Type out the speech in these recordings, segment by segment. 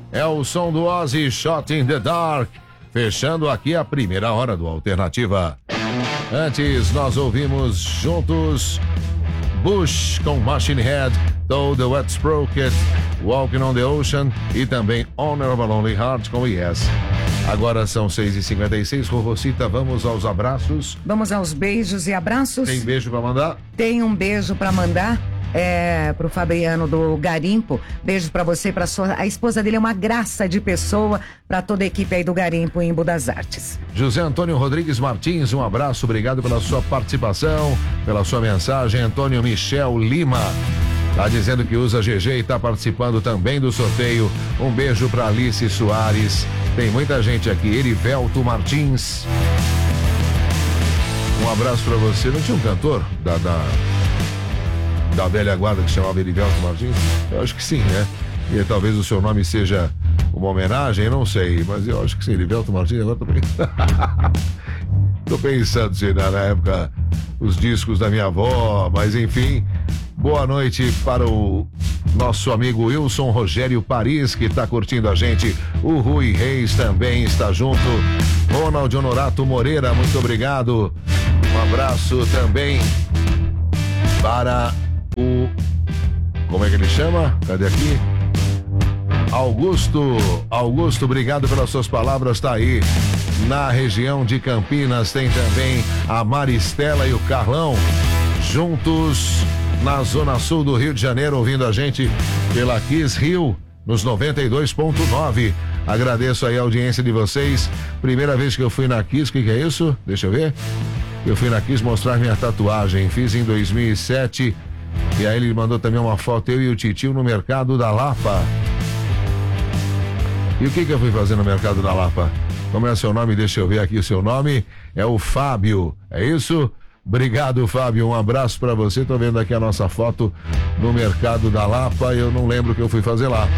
É o som do Ozzy, Shot in the Dark, fechando aqui a primeira hora do Alternativa. Antes, nós ouvimos juntos Bush com Machine Head, Though the Wet Sprocket, Walking on the Ocean e também Honor of a Lonely Heart com Yes. Agora são 6h56, Rorrocita, vamos aos abraços. Vamos aos beijos e abraços. Tem beijo pra mandar? Tem um beijo pra mandar. Pro Fabiano do Garimpo, beijo pra você, a esposa dele é uma graça de pessoa, pra toda a equipe aí do Garimpo em Embu das Artes. José Antônio Rodrigues Martins, um abraço, obrigado pela sua participação, pela sua mensagem. Antônio Michel Lima tá dizendo que usa GG e tá participando também do sorteio. Um beijo pra Alice Soares, tem muita gente aqui. Erivelto Martins, um abraço pra você. Não tinha um cantor da velha guarda que chamava Erivelto Martins? Eu acho que sim, né? E talvez o seu nome seja uma homenagem, eu não sei, mas eu acho que sim, Erivelto Martins. Agora tô pensando se na época os discos da minha avó, mas enfim. Boa noite para o nosso amigo Wilson Rogério Paris, que está curtindo a gente. O Rui Reis também está junto. Ronald Honorato Moreira, muito obrigado. Um abraço também para como é que ele chama? Cadê aqui? Augusto, obrigado pelas suas palavras, tá aí. Na região de Campinas tem também a Maristela e o Carlão, juntos na Zona Sul do Rio de Janeiro, ouvindo a gente pela Kiss Rio, nos 92.9. Agradeço aí a audiência de vocês. Primeira vez que eu fui na Kiss, o que é isso? Deixa eu ver. Eu fui na Kiss mostrar minha tatuagem, fiz em 2007. E aí ele mandou também uma foto, eu e o Titio no Mercado da Lapa. E o que eu fui fazer no Mercado da Lapa? Como é o seu nome? Deixa eu ver aqui o seu nome. É o Fábio, é isso? Obrigado, Fábio, um abraço pra você. Tô vendo aqui a nossa foto no Mercado da Lapa. Eu não lembro o que eu fui fazer lá.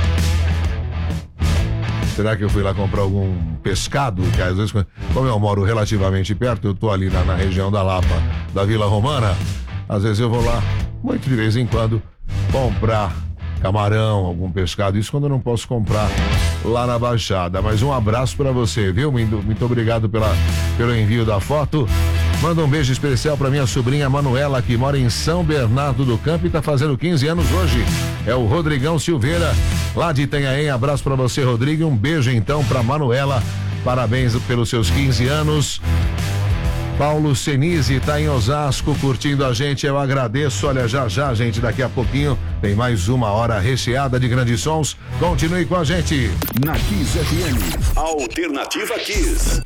Será que eu fui lá comprar algum pescado? Que às vezes, como eu moro relativamente perto, eu tô ali na região da Lapa, da Vila Romana. Às vezes eu vou lá, muito de vez em quando, comprar camarão, algum pescado. Isso quando eu não posso comprar lá na Baixada. Mas um abraço pra você, viu? Muito obrigado pelo envio da foto. Manda um beijo especial pra minha sobrinha Manuela, que mora em São Bernardo do Campo e tá fazendo 15 anos hoje. É o Rodrigão Silveira, lá de Itanhaém. Abraço pra você, Rodrigo. Um beijo então pra Manuela. Parabéns pelos seus 15 anos. Paulo Senise tá em Osasco curtindo a gente, eu agradeço. Olha, já, gente, daqui a pouquinho tem mais uma hora recheada de grandes sons. Continue com a gente. Na Kiss FM, Alternativa Kiss.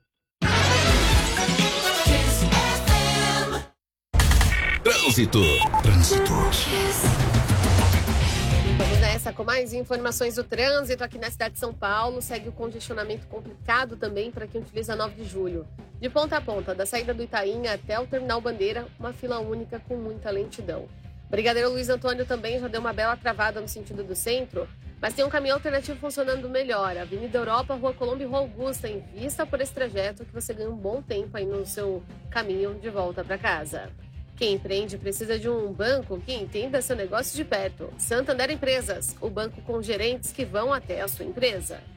Trânsito. Vamos nessa com mais informações do trânsito aqui na cidade de São Paulo. Segue o congestionamento complicado também para quem utiliza a 9 de julho. De ponta a ponta, da saída do Itaim até o Terminal Bandeira, uma fila única com muita lentidão. Brigadeiro Luiz Antônio também já deu uma bela travada no sentido do centro, mas tem um caminho alternativo funcionando melhor. Avenida Europa, Rua Colombo e Rua Augusta. Invista por esse trajeto que você ganha um bom tempo aí no seu caminho de volta para casa. Quem empreende precisa de um banco que entenda seu negócio de perto. Santander Empresas, o banco com gerentes que vão até a sua empresa.